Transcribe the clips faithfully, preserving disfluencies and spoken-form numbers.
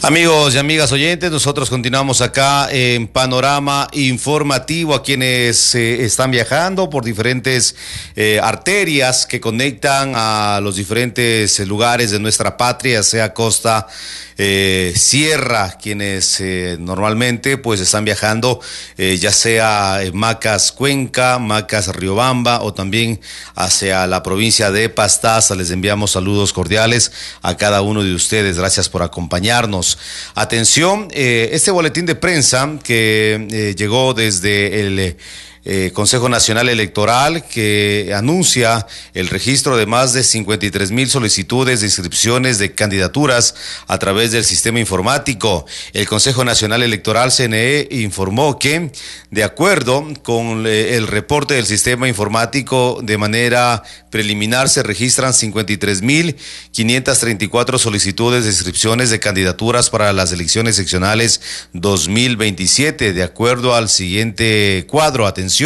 Amigos y amigas oyentes, nosotros continuamos acá en Panorama Informativo a quienes eh, están viajando por diferentes eh, arterias que conectan a los diferentes eh, lugares de nuestra patria, sea costa, eh, sierra, quienes eh, normalmente pues están viajando eh, ya sea en Macas Cuenca, Macas Riobamba o también hacia la provincia de Pastaza. Les enviamos saludos cordiales a cada uno de ustedes. Gracias por acompañarnos. Atención, eh, este boletín de prensa que eh, llegó desde el eh, Consejo Nacional Electoral, que anuncia el registro de más de cincuenta y tres mil solicitudes de inscripciones de candidaturas a través del sistema informático. El Consejo Nacional Electoral, C N E, informó que, de acuerdo con eh, el reporte del sistema informático, de manera preliminar se registran cincuenta y tres mil quinientas treinta y cuatro solicitudes de inscripciones de candidaturas para las elecciones seccionales dos mil veintisiete, de acuerdo al siguiente cuadro. Atención.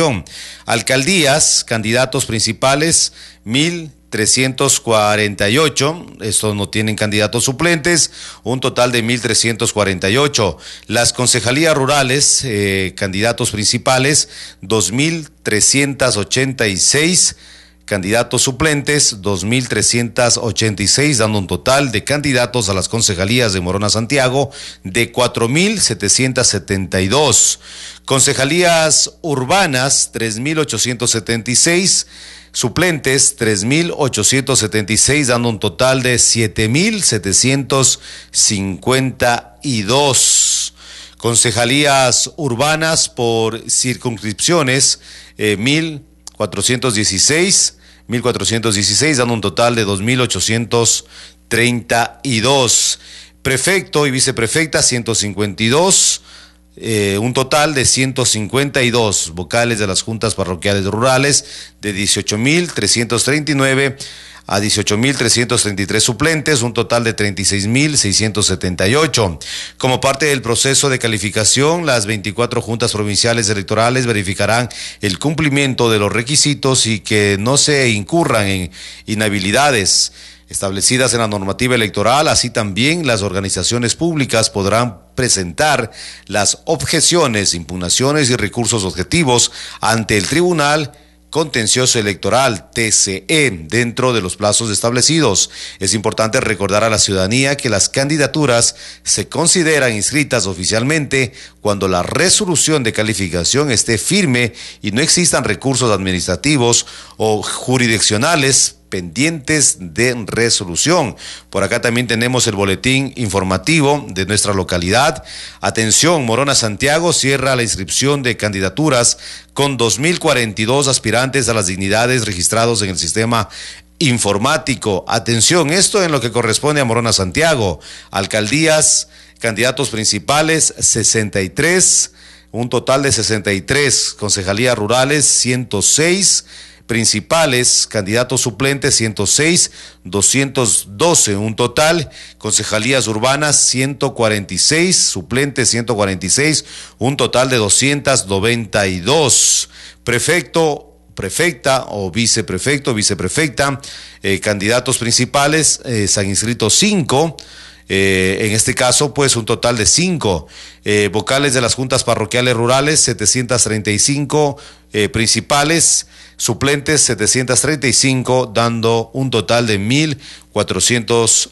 Alcaldías, candidatos principales, mil trescientos cuarenta y ocho, estos no tienen candidatos suplentes, un total de mil trescientos cuarenta y ocho. Las concejalías rurales, eh, candidatos principales, dos mil trescientos ochenta y seis, candidatos suplentes, dos mil trescientos ochenta y seis, dando un total de candidatos a las concejalías de Morona Santiago de cuatro mil setecientos setenta y dos. Concejalías urbanas, tres mil ochocientos setenta y seis. Suplentes, tres mil ochocientos setenta y seis, dando un total de siete mil setecientos cincuenta y dos. Concejalías urbanas por circunscripciones, eh, mil cuatrocientos dieciséis, mil cuatrocientos dieciséis, dando un total de dos mil ochocientos treinta y dos. Prefecto y viceprefecta, ciento cincuenta y dos. Eh, un total de ciento cincuenta y dos. Vocales de las juntas parroquiales rurales, de dieciocho mil trescientos treinta y nueve a dieciocho mil trescientos treinta y tres suplentes, un total de treinta y seis mil seiscientos setenta y ocho. Como parte del proceso de calificación, las veinticuatro juntas provinciales electorales verificarán el cumplimiento de los requisitos y que no se incurran en inhabilidades establecidas en la normativa electoral. Así también las organizaciones públicas podrán presentar las objeciones, impugnaciones y recursos objetivos ante el Tribunal Contencioso Electoral, T C E, dentro de los plazos establecidos. Es importante recordar a la ciudadanía que las candidaturas se consideran inscritas oficialmente cuando la resolución de calificación esté firme y no existan recursos administrativos o jurisdiccionales pendientes de resolución. Por acá también tenemos el boletín informativo de nuestra localidad. Atención, Morona Santiago cierra la inscripción de candidaturas con dos mil cuarenta y dos aspirantes a las dignidades registrados en el sistema informático. Atención, esto en lo que corresponde a Morona Santiago. Alcaldías, candidatos principales, sesenta y tres, un total de sesenta y tres. Concejalías rurales, ciento seis. Principales, candidatos suplentes, ciento seis, doscientos doce, un total. Concejalías urbanas, ciento cuarenta y seis, suplentes, ciento cuarenta y seis, un total de doscientos noventa y dos. Prefecto, prefecta o viceprefecto, viceprefecta, eh, candidatos principales, eh, se han inscrito cinco. Eh, en este caso, pues, un total de cinco. Eh, vocales de las juntas parroquiales rurales, setecientos treinta y cinco, eh, principales, suplentes, setecientos treinta y cinco, dando un total de mil cuatrocientos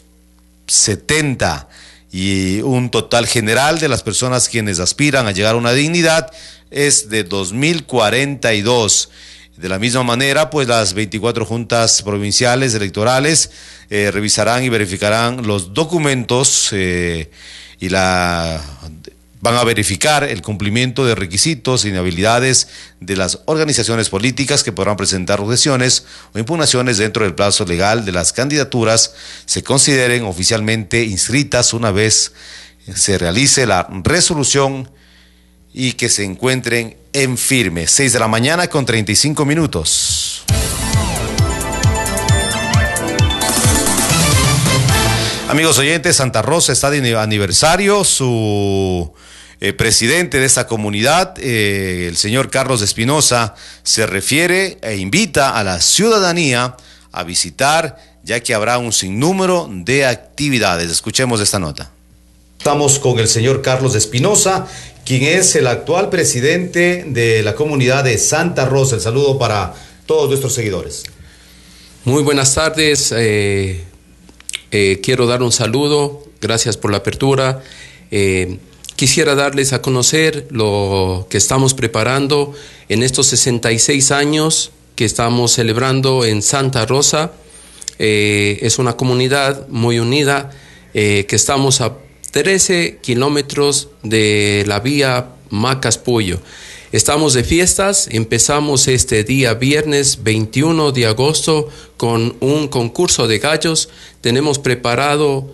setenta. Y un total general de las personas quienes aspiran a llegar a una dignidad es de dos mil cuarenta y dos. De la misma manera, pues las veinticuatro juntas provinciales electorales eh, revisarán y verificarán los documentos eh, y la van a verificar el cumplimiento de requisitos e inhabilidades de las organizaciones políticas que podrán presentar objeciones o impugnaciones dentro del plazo legal de las candidaturas se consideren oficialmente inscritas una vez se realice la resolución y que se encuentren en firme. seis de la mañana con treinta y cinco minutos. Amigos oyentes, Santa Rosa está de aniversario. Su eh, presidente de esta comunidad, eh, el señor Carlos Espinosa, se refiere e invita a la ciudadanía a visitar, ya que habrá un sinnúmero de actividades. Escuchemos esta nota. Estamos con el señor Carlos Espinosa, quien es el actual presidente de la comunidad de Santa Rosa. El saludo para todos nuestros seguidores. Muy buenas tardes. Eh, eh, quiero dar un saludo. Gracias por la apertura. Eh, quisiera darles a conocer lo que estamos preparando en estos sesenta y seis años que estamos celebrando en Santa Rosa. Eh, es una comunidad muy unida, eh, que estamos a trece kilómetros de la vía Macas-Puyo. Estamos de fiestas, empezamos este día viernes veintiuno de agosto con un concurso de gallos. Tenemos preparado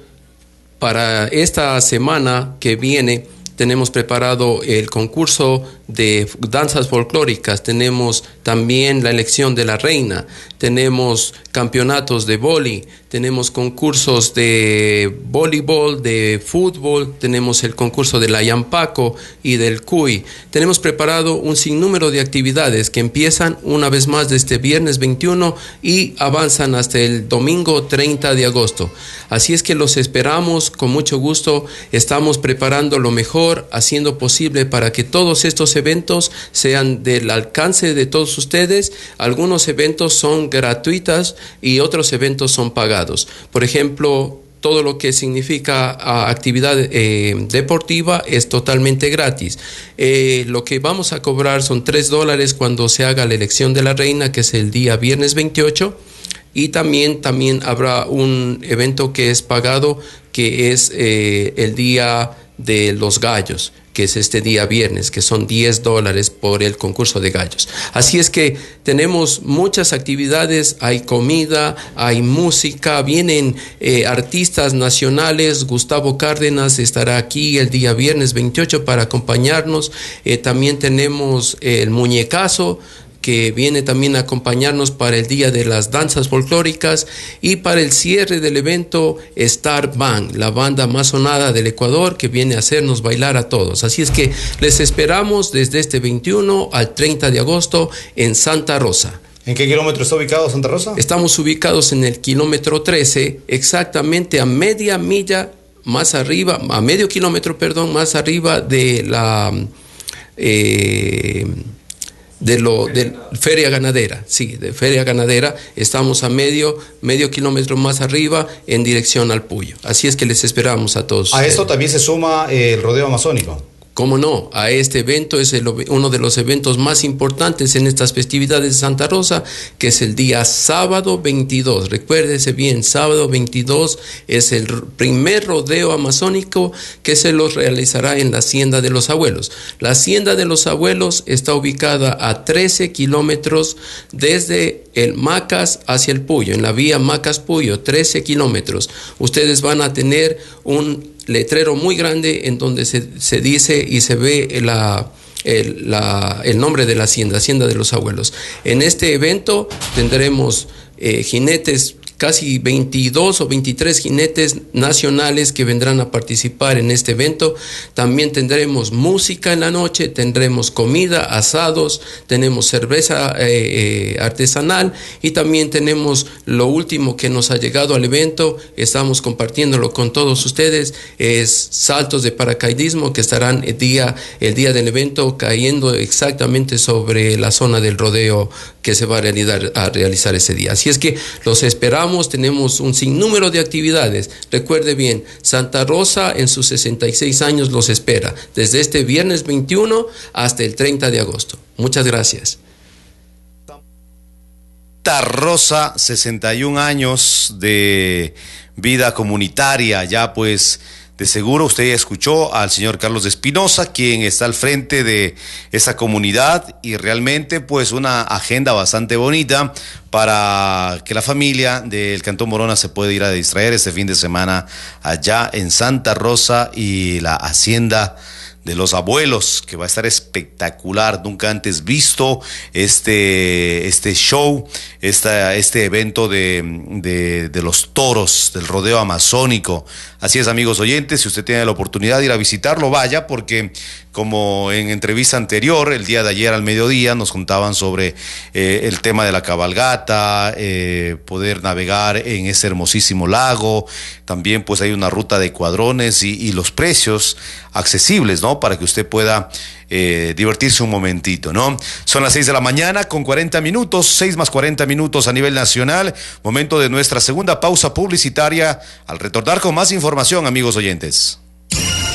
para esta semana que viene, tenemos preparado el concurso de danzas folclóricas, tenemos también la elección de la reina, tenemos campeonatos de vóley, tenemos concursos de voleibol, de fútbol, tenemos el concurso de la Yampaco y del Cuy. Tenemos preparado un sinnúmero de actividades que empiezan una vez más desde viernes veintiuno y avanzan hasta el domingo treinta de agosto. Así es que los esperamos con mucho gusto, estamos preparando lo mejor, haciendo posible para que todos estos eventos sean del alcance de todos ustedes. Algunos eventos son gratuitos y otros eventos son pagados. Por ejemplo, todo lo que significa uh, actividad eh, deportiva es totalmente gratis. Eh, lo que vamos a cobrar son tres dólares cuando se haga la elección de la reina, que es el día viernes veintiocho. Y también, también habrá un evento que es pagado, que es eh, el día de los gallos, que es este día viernes, que son diez dólares por el concurso de gallos. Así es que tenemos muchas actividades, hay comida, hay música, vienen eh, artistas nacionales. Gustavo Cárdenas estará aquí el día viernes veintiocho para acompañarnos. Eh, también tenemos el muñecazo, que viene también a acompañarnos para el Día de las Danzas Folclóricas, y para el cierre del evento Star Band, la banda más sonada del Ecuador, que viene a hacernos bailar a todos. Así es que les esperamos desde este veintiuno al treinta de agosto en Santa Rosa. ¿En qué kilómetro está ubicado Santa Rosa? Estamos ubicados en el kilómetro trece, exactamente a media milla más arriba, a medio kilómetro, perdón, más arriba de la... Eh, de lo de feria ganadera, sí, de feria ganadera. Estamos a medio medio kilómetro más arriba en dirección al Puyo. Así es que les esperamos a todos. A esto también se suma el rodeo amazónico. ¿Cómo no? A este evento es el, uno de los eventos más importantes en estas festividades de Santa Rosa, que es el día sábado veintidós. Recuérdese bien, sábado veintidós es el primer rodeo amazónico que se los realizará en la Hacienda de los Abuelos. La Hacienda de los Abuelos está ubicada a trece kilómetros desde el Macas hacia el Puyo, en la vía Macas-Puyo, trece kilómetros. Ustedes van a tener un letrero muy grande en donde se, se dice y se ve la, el, la, el nombre de la hacienda, Hacienda de los Abuelos. En este evento tendremos eh, jinetes, casi veintidós o veintitrés jinetes nacionales que vendrán a participar en este evento. También tendremos música en la noche, tendremos comida, asados, tenemos cerveza eh, eh, artesanal, y también tenemos lo último que nos ha llegado al evento, estamos compartiéndolo con todos ustedes, es saltos de paracaidismo que estarán el día, el día del evento cayendo exactamente sobre la zona del rodeo que se va a realizar, a realizar ese día. Así es que los esperamos. Tenemos un sinnúmero de actividades. Recuerde bien, Santa Rosa en sus sesenta y seis años los espera, desde este viernes veintiuno hasta el treinta de agosto. Muchas gracias. Santa Rosa, sesenta y un años de vida comunitaria, ya pues de seguro usted ya escuchó al señor Carlos Espinosa, quien está al frente de esa comunidad, y realmente pues una agenda bastante bonita para que la familia del Cantón Morona se pueda ir a distraer este fin de semana allá en Santa Rosa y la Hacienda de los abuelos, que va a estar espectacular, nunca antes visto este, este show, esta, este evento de, de, de los toros, del rodeo amazónico. Así es, amigos oyentes, si usted tiene la oportunidad de ir a visitarlo, vaya, porque como en entrevista anterior, el día de ayer al mediodía, nos contaban sobre eh, el tema de la cabalgata, eh, poder navegar en ese hermosísimo lago, también pues hay una ruta de cuadrones y, y los precios accesibles, ¿no? Para que usted pueda eh, divertirse un momentito, ¿no? Son las seis de la mañana con cuarenta minutos, seis más cuarenta minutos a nivel nacional, momento de nuestra segunda pausa publicitaria, al retornar con más información, amigos oyentes.